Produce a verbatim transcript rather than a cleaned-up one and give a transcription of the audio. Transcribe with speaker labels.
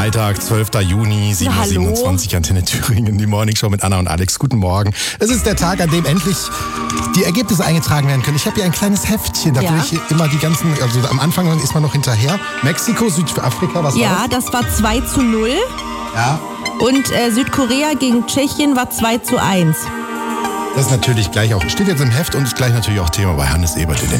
Speaker 1: Freitag, zwölfter Juni, sieben Uhr siebenundzwanzig, Antenne Thüringen, die Morning Show mit Anna und Alex. Guten Morgen. Es ist der Tag, an dem endlich die Ergebnisse eingetragen werden können. Ich habe hier ein kleines Heftchen, da
Speaker 2: Ja.
Speaker 1: will ich immer die ganzen, also am Anfang ist man noch hinterher. Mexiko, Südafrika, was
Speaker 2: Ja,
Speaker 1: war das?
Speaker 2: das war zwei zu null.
Speaker 1: Ja.
Speaker 2: Und äh, Südkorea gegen Tschechien war zwei zu eins.
Speaker 1: Das ist natürlich gleich auch, steht jetzt im Heft und ist gleich natürlich auch Thema bei Hannes Ebert in den